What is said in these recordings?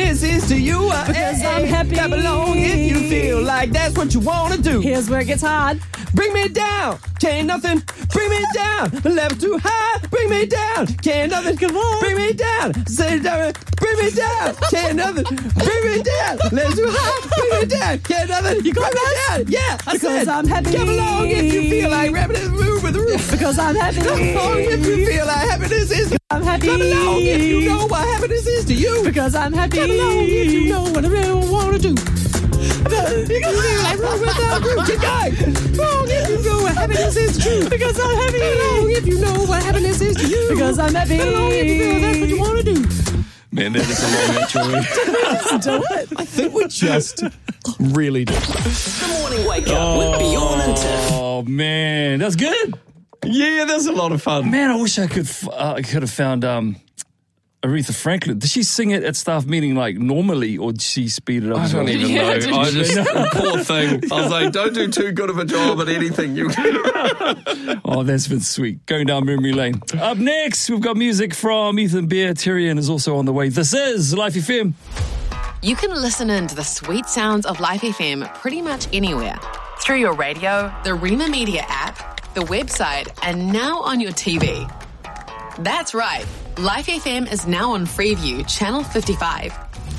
happiness is to you. Because I'm happy. Clap along if you feel like that's what you want to do. Here's where it gets hard. Bring me down, can't nothing. Bring me down, the level's too high. Bring me down, can't nothing. Come on. Bring me down, say it, bring me down, can't nothing. Bring me down, level's too high. Bring me down, can't nothing. You got bring me this? down, yeah. I Because said, I'm happy. Come along if you feel like rapping this move with the roof. Because I'm happy. Come along if you feel like happiness is. I'm happy. Come along if you know what happiness is to you. Because I'm happy. Come along if you know what I really want to do. You can feel like roll without a group. Keep going. Wrong if you know what happiness is to you. Because I'm happy. Come along if you know what happiness is to you. Because I'm happy. Come along if you feel that's what you want to do. Man, that is a long intro. Do it. I think we just really do. The morning wake up with Bjorn and Tiff. Oh, man. That's good. Yeah, that's a lot of fun. Man, I wish I could have found Aretha Franklin. Did she sing it at staff meeting like normally, or did she speed it up? I don't even know. I just, poor thing. I was like, don't do too good of a job at anything. You. Oh, that's been sweet. Going down memory lane. Up next, we've got music from Ethan Bear. Tyrion is also on the way. This is Life FM. You can listen in to the sweet sounds of Life FM pretty much anywhere. Through your radio, the Rima Media app, the website, and now on your TV. That's right. Life FM is now on Freeview, Channel 55.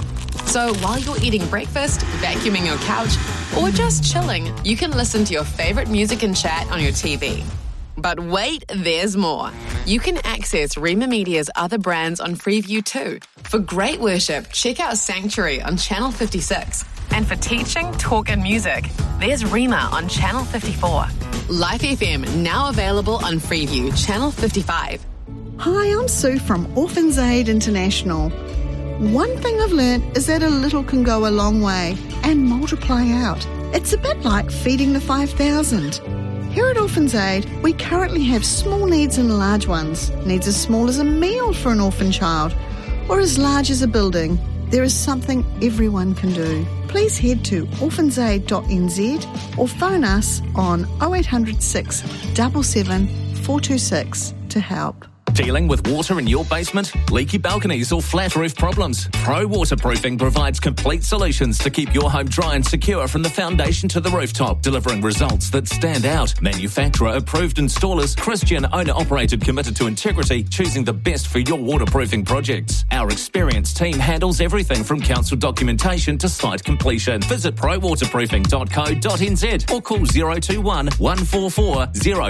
So while you're eating breakfast, vacuuming your couch, or just chilling, you can listen to your favorite music and chat on your TV. But wait, there's more. You can access Rima Media's other brands on Freeview too. For great worship, check out Sanctuary on Channel 56. And for teaching, talk and music, there's Rima on Channel 54. Life FM now available on Freeview, Channel 55. Hi, I'm Sue from Orphans Aid International. One thing I've learnt is that a little can go a long way and multiply out. It's a bit like feeding the 5,000. Here at Orphans Aid, we currently have small needs and large ones. Needs as small as a meal for an orphan child, or as large as a building. There is something everyone can do. Please head to orphansaid.nz or phone us on 0800 677 426 to help. Dealing with water in your basement, leaky balconies or flat roof problems? Pro Waterproofing provides complete solutions to keep your home dry and secure from the foundation to the rooftop, delivering results that stand out. Manufacturer approved installers, Christian owner operated, committed to integrity, choosing the best for your waterproofing projects. Our experienced team handles everything from council documentation to site completion. Visit prowaterproofing.co.nz or call 021 144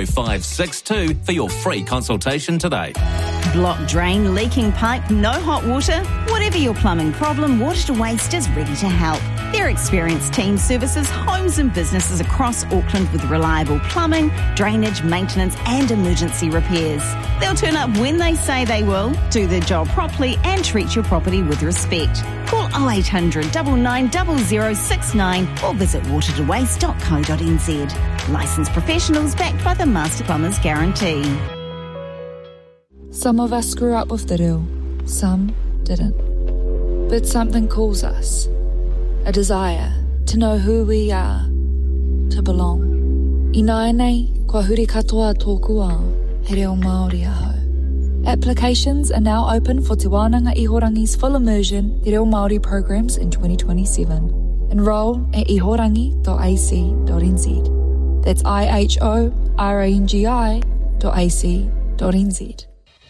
0562 for your free consultation today. Block, drain, leaking pipe, no hot water? Whatever your plumbing problem, Water to Waste is ready to help. Their experienced team services homes and businesses across Auckland with reliable plumbing, drainage, maintenance and emergency repairs. They'll turn up when they say they will, do their job properly and treat your property with respect. Call 0800 99 0069 or visit watertowaste.co.nz. Licensed professionals backed by the Master Plumbers Guarantee. Some of us grew up with the reo, some didn't. But something calls us, a desire to know who we are, to belong. I nai nei, kua huri katoa tōku ao, he reo Māori aho. Applications are now open for Te Wānanga Ihorangi's full immersion Te Reo Māori programs in 2027. Enroll at ihorangi.ac.nz. That's ihorangi.ac.nz.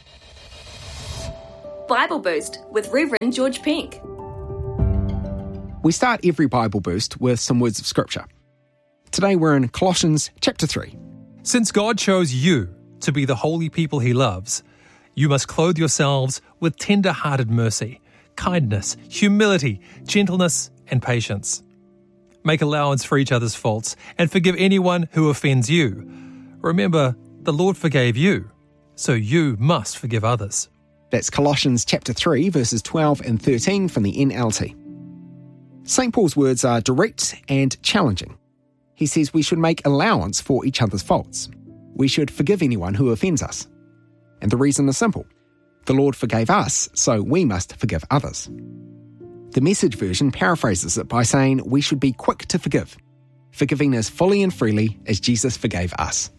Bible Boost with Reverend George Pink. We start every Bible Boost with some words of Scripture. Today we're in Colossians chapter 3. Since God chose you to be the holy people he loves, you must clothe yourselves with tender-hearted mercy, kindness, humility, gentleness, and patience. Make allowance for each other's faults and forgive anyone who offends you. Remember, the Lord forgave you, so you must forgive others. That's Colossians chapter 3, verses 12 and 13 from the NLT. St. Paul's words are direct and challenging. He says we should make allowance for each other's faults. We should forgive anyone who offends us. And the reason is simple. The Lord forgave us, so we must forgive others. The Message version paraphrases it by saying we should be quick to forgive, forgiving as fully and freely as Jesus forgave us.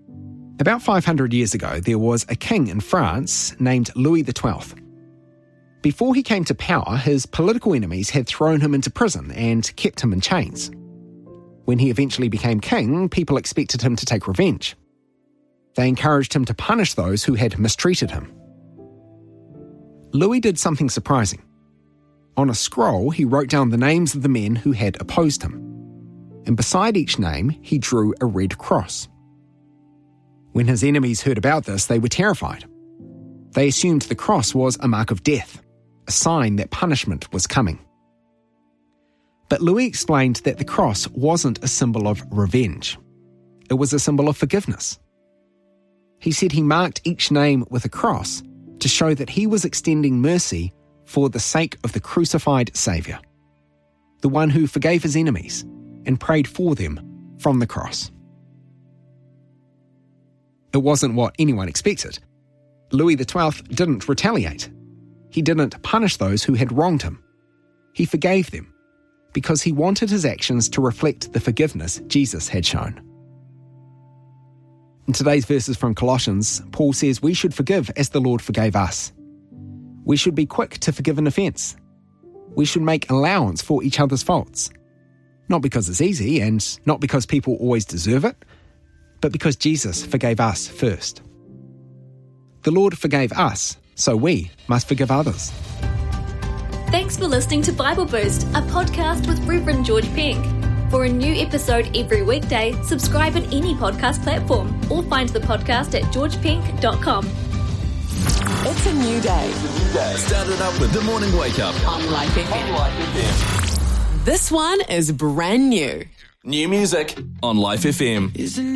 About 500 years ago, there was a king in France named Louis XII. Before he came to power, his political enemies had thrown him into prison and kept him in chains. When he eventually became king, people expected him to take revenge. They encouraged him to punish those who had mistreated him. Louis did something surprising. On a scroll, he wrote down the names of the men who had opposed him. And beside each name, he drew a red cross. When his enemies heard about this, they were terrified. They assumed the cross was a mark of death, a sign that punishment was coming. But Louis explained that the cross wasn't a symbol of revenge. It was a symbol of forgiveness. He said he marked each name with a cross to show that he was extending mercy for the sake of the crucified Saviour, the one who forgave his enemies and prayed for them from the cross. It wasn't what anyone expected. Louis XII didn't retaliate. He didn't punish those who had wronged him. He forgave them because he wanted his actions to reflect the forgiveness Jesus had shown. In today's verses from Colossians, Paul says we should forgive as the Lord forgave us. We should be quick to forgive an offence. We should make allowance for each other's faults. Not because it's easy and not because people always deserve it, but because Jesus forgave us first. The Lord forgave us, so we must forgive others. Thanks for listening to Bible Boost, a podcast with Reverend George Pink. For a new episode every weekday, subscribe on any podcast platform or find the podcast at georgepink.com. It's a new day. Start it up with the morning wake up On Life FM. This one is brand new. New music on Life FM.